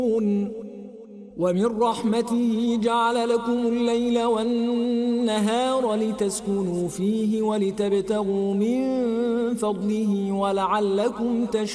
ومن رحمته جعل لكم الليل والنهار لتسكنوا فيه ولتبتغوا من فضله ولعلكم تشكرون